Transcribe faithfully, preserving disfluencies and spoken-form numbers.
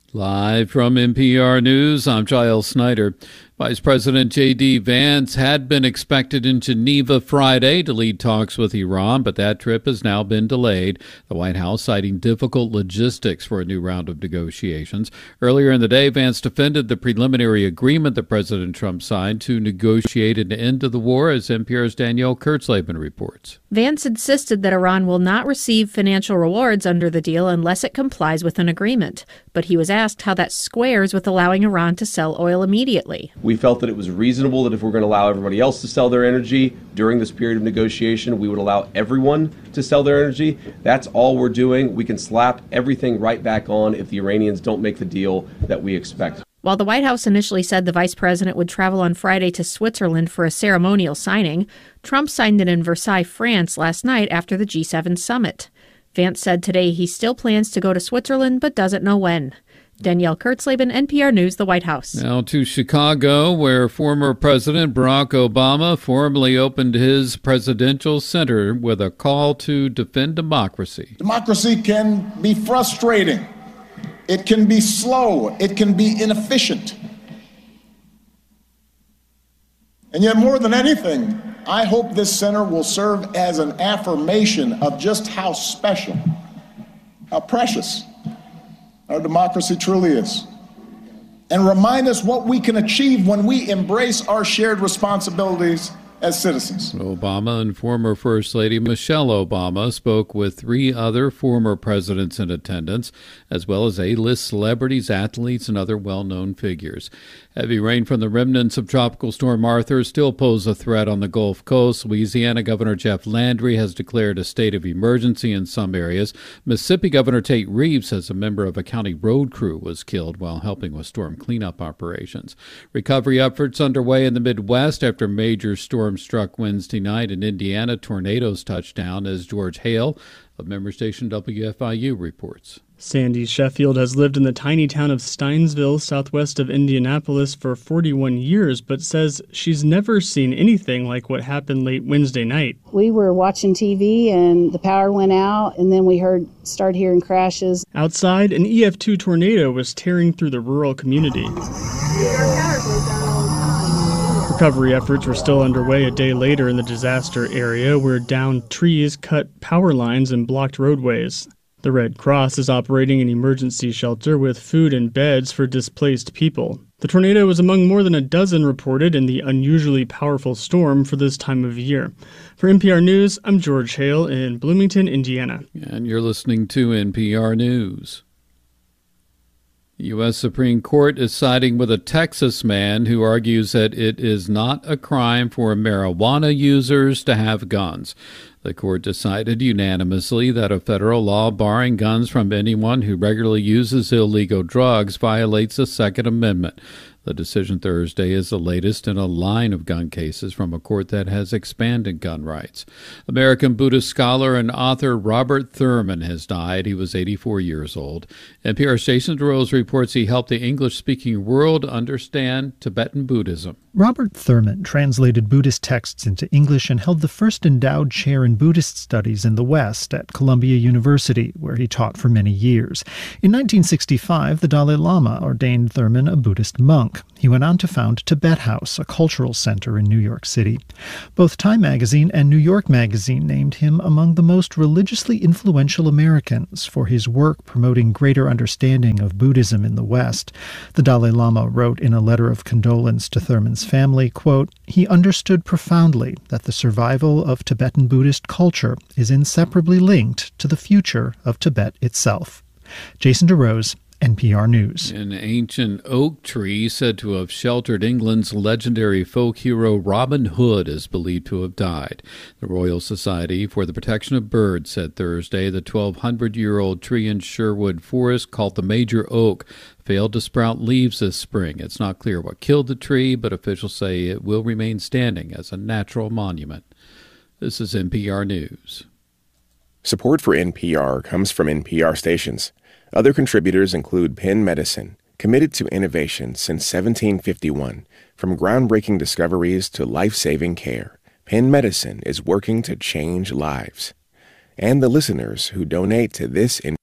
Live from N P R News, I'm Giles Snyder. Vice President J D. Vance had been expected in Geneva Friday to lead talks with Iran, but that trip has now been delayed, the White House citing difficult logistics for a new round of negotiations. Earlier in the day, Vance defended the preliminary agreement that President Trump signed to negotiate an end to the war, as N P R's Danielle Kurtzleben reports. Vance insisted that Iran will not receive financial rewards under the deal unless it complies with an agreement. But he was asked how that squares with allowing Iran to sell oil immediately. We felt that it was reasonable that if we're going to allow everybody else to sell their energy during this period of negotiation, we would allow everyone to sell their energy. That's all we're doing. We can slap everything right back on if the Iranians don't make the deal that we expect. While the White House initially said the vice president would travel on Friday to Switzerland for a ceremonial signing, Trump signed it in Versailles, France last night after the G seven summit. Vance said today he still plans to go to Switzerland but doesn't know when. Danielle Kurtzleben, N P R News, the White House. Now to Chicago, where former President Barack Obama formally opened his presidential center with a call to defend democracy. Democracy can be frustrating. It can be slow. It can be inefficient. And yet, more than anything, I hope this center will serve as an affirmation of just how special, how precious our democracy truly is, and remind us what we can achieve when we embrace our shared responsibilities as citizens. Obama and former First Lady Michelle Obama spoke with three other former presidents in attendance, as well as A-list celebrities, athletes, and other well-known figures. Heavy rain from the remnants of Tropical Storm Arthur still pose a threat on the Gulf Coast. Louisiana Governor Jeff Landry has declared a state of emergency in some areas. Mississippi Governor Tate Reeves says a member of a county road crew was killed while helping with storm cleanup operations. Recovery efforts underway in the Midwest after major storm struck Wednesday night in Indiana. Tornadoes touched down, as George Hale of member station W F I U reports. Sandy Sheffield has lived in the tiny town of Steinsville, southwest of Indianapolis, for forty-one years, but says she's never seen anything like what happened late Wednesday night. We were watching T V and the power went out, and then we heard started hearing crashes. Outside, an E F two tornado was tearing through the rural community. Recovery efforts were still underway a day later in the disaster area, where downed trees cut power lines and blocked roadways. The Red Cross is operating an emergency shelter with food and beds for displaced people. The tornado was among more than a dozen reported in the unusually powerful storm for this time of year. For N P R News, I'm George Hale in Bloomington, Indiana. And you're listening to N P R News. The U S Supreme Court is siding with a Texas man who argues that it is not a crime for marijuana users to have guns. The court decided unanimously that a federal law barring guns from anyone who regularly uses illegal drugs violates the Second Amendment. The decision Thursday is the latest in a line of gun cases from a court that has expanded gun rights. American Buddhist scholar and author Robert Thurman has died. He was eighty-four years old. N P R's Jason DeRose reports he helped the English-speaking world understand Tibetan Buddhism. Robert Thurman translated Buddhist texts into English and held the first endowed chair in Buddhist studies in the West at Columbia University, where he taught for many years. In nineteen sixty-five, the Dalai Lama ordained Thurman a Buddhist monk. He went on to found Tibet House, a cultural center in New York City. Both Time magazine and New York magazine named him among the most religiously influential Americans for his work promoting greater understanding of Buddhism in the West. The Dalai Lama wrote in a letter of condolence to Thurman's family, quote, "He understood profoundly that the survival of Tibetan Buddhist culture is inseparably linked to the future of Tibet itself." Jason DeRose, N P R News. An ancient oak tree said to have sheltered England's legendary folk hero Robin Hood is believed to have died. The Royal Society for the Protection of Birds said Thursday the twelve hundred year old tree in Sherwood Forest, called the Major Oak, failed to sprout leaves this spring. It's not clear what killed the tree, but officials say it will remain standing as a natural monument. This is N P R News. Support for N P R comes from N P R stations. Other contributors include Penn Medicine, committed to innovation since seventeen fifty-one. From groundbreaking discoveries to life-saving care, Penn Medicine is working to change lives. And the listeners who donate to this